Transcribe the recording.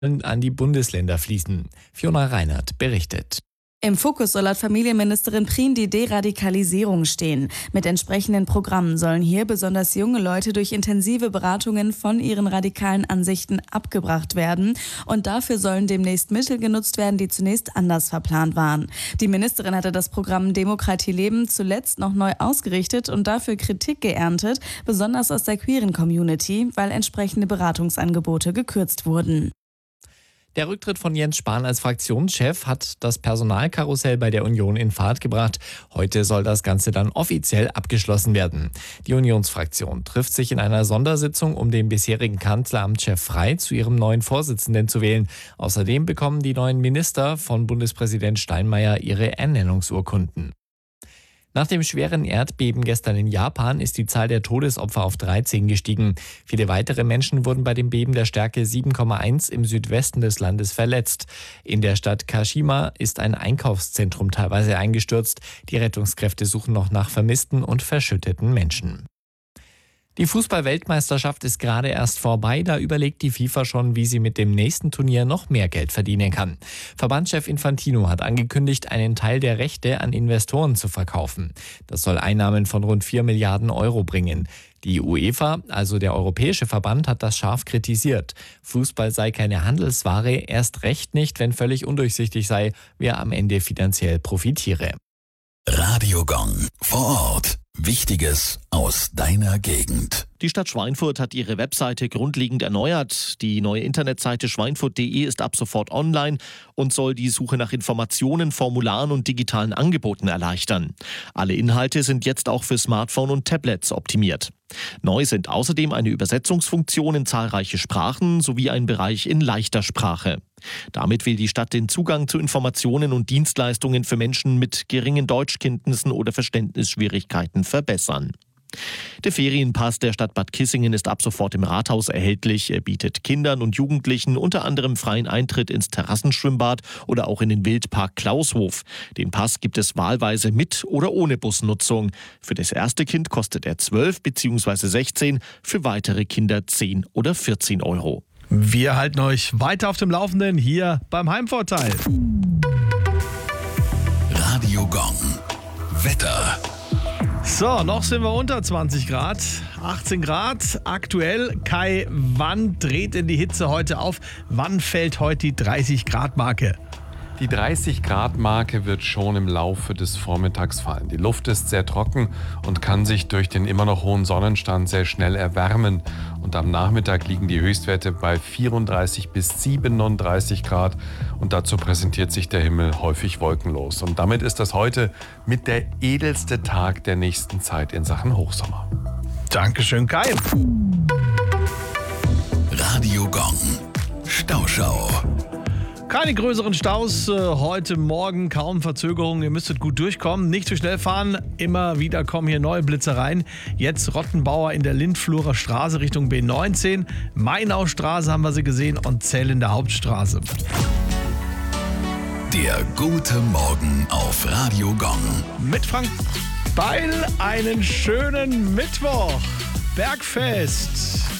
an die Bundesländer fließen. Fiona Reinhardt berichtet. Im Fokus soll laut Familienministerin Prien die Deradikalisierung stehen. Mit entsprechenden Programmen sollen hier besonders junge Leute durch intensive Beratungen von ihren radikalen Ansichten abgebracht werden. Und dafür sollen demnächst Mittel genutzt werden, die zunächst anders verplant waren. Die Ministerin hatte das Programm Demokratie leben zuletzt noch neu ausgerichtet und dafür Kritik geerntet, besonders aus der queeren Community, weil entsprechende Beratungsangebote gekürzt wurden. Der Rücktritt von Jens Spahn als Fraktionschef hat das Personalkarussell bei der Union in Fahrt gebracht. Heute soll das Ganze dann offiziell abgeschlossen werden. Die Unionsfraktion trifft sich in einer Sondersitzung, um den bisherigen Kanzleramtschef Frey zu ihrem neuen Vorsitzenden zu wählen. Außerdem bekommen die neuen Minister von Bundespräsident Steinmeier ihre Ernennungsurkunden. Nach dem schweren Erdbeben gestern in Japan ist die Zahl der Todesopfer auf 13 gestiegen. Viele weitere Menschen wurden bei dem Beben der Stärke 7,1 im Südwesten des Landes verletzt. In der Stadt Kashima ist ein Einkaufszentrum teilweise eingestürzt. Die Rettungskräfte suchen noch nach vermissten und verschütteten Menschen. Die Fußball-Weltmeisterschaft ist gerade erst vorbei, da überlegt die FIFA schon, wie sie mit dem nächsten Turnier noch mehr Geld verdienen kann. Verbandschef Infantino hat angekündigt, einen Teil der Rechte an Investoren zu verkaufen. Das soll Einnahmen von rund 4 Milliarden Euro bringen. Die UEFA, also der Europäische Verband, hat das scharf kritisiert. Fußball sei keine Handelsware, erst recht nicht, wenn völlig undurchsichtig sei, wer am Ende finanziell profitiere. Radio Gong vor Ort. Wichtiges aus deiner Gegend. Die Stadt Schweinfurt hat ihre Webseite grundlegend erneuert. Die neue Internetseite schweinfurt.de ist ab sofort online und soll die Suche nach Informationen, Formularen und digitalen Angeboten erleichtern. Alle Inhalte sind jetzt auch für Smartphone und Tablets optimiert. Neu sind außerdem eine Übersetzungsfunktion in zahlreiche Sprachen sowie ein Bereich in leichter Sprache. Damit will die Stadt den Zugang zu Informationen und Dienstleistungen für Menschen mit geringen Deutschkenntnissen oder Verständnisschwierigkeiten verbessern. Der Ferienpass der Stadt Bad Kissingen ist ab sofort im Rathaus erhältlich. Er bietet Kindern und Jugendlichen unter anderem freien Eintritt ins Terrassenschwimmbad oder auch in den Wildpark Klaushof. Den Pass gibt es wahlweise mit oder ohne Busnutzung. Für das erste Kind kostet er 12 bzw. 16, für weitere Kinder 10 oder 14 Euro. Wir halten euch weiter auf dem Laufenden hier beim Heimvorteil. Radio Gong. Wetter. So, noch sind wir unter 20 Grad, 18 Grad aktuell. Kai, wann dreht denn die Hitze heute auf? Wann fällt heute die 30-Grad-Marke? Die 30-Grad-Marke wird schon im Laufe des Vormittags fallen. Die Luft ist sehr trocken und kann sich durch den immer noch hohen Sonnenstand sehr schnell erwärmen. Und am Nachmittag liegen die Höchstwerte bei 34 bis 37 Grad. Und dazu präsentiert sich der Himmel häufig wolkenlos. Und damit ist das heute mit der edelste Tag der nächsten Zeit in Sachen Hochsommer. Dankeschön, Kai. Radio Gong. Stauschau. Keine größeren Staus heute Morgen, kaum Verzögerungen. Ihr müsstet gut durchkommen, nicht zu schnell fahren. Immer wieder kommen hier neue Blitze rein. Jetzt Rottenbauer in der Lindflurer Straße Richtung B19. Mainaustraße haben wir sie gesehen und Zell in der Hauptstraße. Der gute Morgen auf Radio Gong. Mit Frank Beil einen schönen Mittwoch. Bergfest.